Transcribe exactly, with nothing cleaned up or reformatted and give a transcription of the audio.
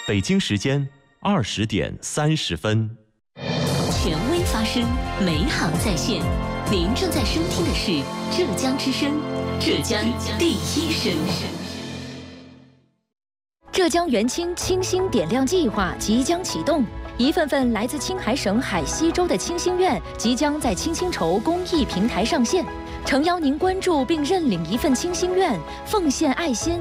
北京时间二十点三十分。 权威发声，美好在线。您正在收听的是浙江之声，浙江第一声。 浙江元清清新点亮计划即将启动，一份份来自青海省海西州的清心愿即将在清心筹公益平台上线。诚邀您关注并认领一份清心愿，奉献爱心，